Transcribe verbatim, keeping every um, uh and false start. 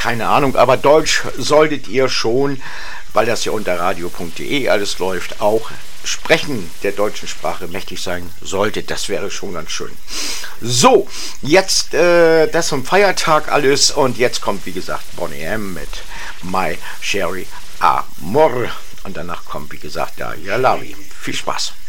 keine Ahnung, aber Deutsch solltet ihr schon, weil das ja unter radio punkt de alles läuft, auch Sprechen der deutschen Sprache mächtig sein solltet. Das wäre schon ganz schön. So, jetzt äh, das zum Feiertag alles und jetzt kommt, wie gesagt, Boney M. mit My Sherry Amor und danach kommt, wie gesagt, Daria Lavi. Viel Spaß.